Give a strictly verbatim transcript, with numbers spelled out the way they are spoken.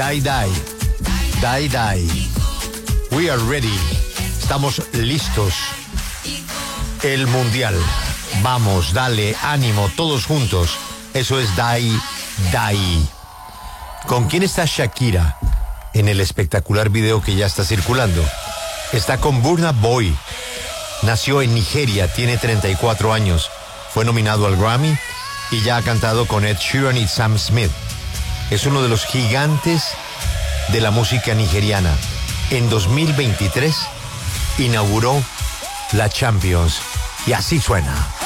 Die, die. Die, die. We are ready. Estamos listos. El mundial. Vamos, dale, ánimo, todos juntos. Eso es Die, die. ¿Con quién está Shakira en el espectacular video que ya está circulando? Está con Burna Boy. Nació en Nigeria, tiene treinta y cuatro años. Fue nominado al Grammy y ya ha cantado con Ed Sheeran y Sam Smith. Es uno de los gigantes de la música nigeriana. En dos mil veintitrés inauguró la Champions y así suena.